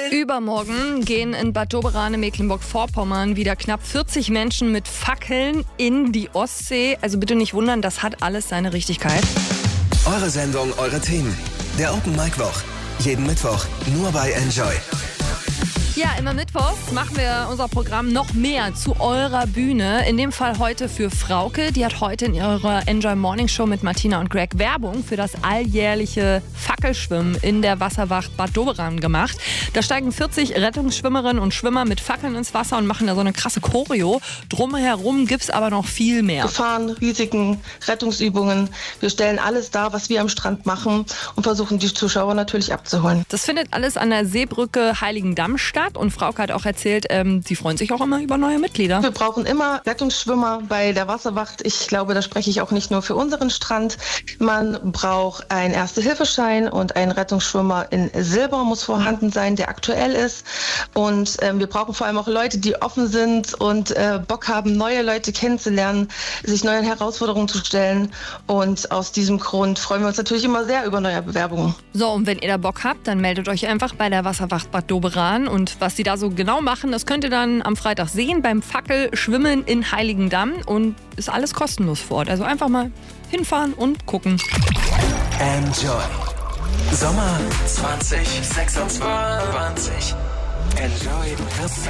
Übermorgen gehen in Bad Doberan in Mecklenburg-Vorpommern wieder knapp 40 Menschen mit Fackeln in die Ostsee. Also bitte nicht wundern, das hat alles seine Richtigkeit. Eure Sendung, eure Themen. Der Open Mic Woch. Jeden Mittwoch nur bei Enjoy. Ja, immer mittwochs machen wir unser Programm noch mehr zu eurer Bühne. In dem Fall heute für Frauke. Die hat heute in ihrer Enjoy Morning Show mit Martina und Greg Werbung für das alljährliche Fackelschwimmen in der Wasserwacht Bad Doberan gemacht. Da steigen 40 Rettungsschwimmerinnen und Schwimmer mit Fackeln ins Wasser und machen da so eine krasse Choreo. Drumherum gibt's aber noch viel mehr. Gefahren, Risiken, Rettungsübungen. Wir stellen alles dar, was wir am Strand machen und versuchen die Zuschauer natürlich abzuholen. Das findet alles an der Seebrücke Heiligendamm statt. Und Frauke hat auch erzählt, sie freuen sich auch immer über neue Mitglieder. Wir brauchen immer Rettungsschwimmer bei der Wasserwacht. Ich glaube, da spreche ich auch nicht nur für unseren Strand. Man braucht einen Erste-Hilfe-Schein und ein Rettungsschwimmer in Silber muss vorhanden sein, der aktuell ist. Und wir brauchen vor allem auch Leute, die offen sind und Bock haben, neue Leute kennenzulernen, sich neuen Herausforderungen zu stellen. Und aus diesem Grund freuen wir uns natürlich immer sehr über neue Bewerbungen. So, und wenn ihr da Bock habt, dann meldet euch einfach bei der Wasserwacht Bad Doberan. Und was sie da so genau machen, das könnt ihr dann am Freitag sehen beim Fackelschwimmen in Heiligendamm. Und ist alles kostenlos vor Ort. Also einfach mal hinfahren und gucken. Enjoy. Sommer 2026. Enjoy.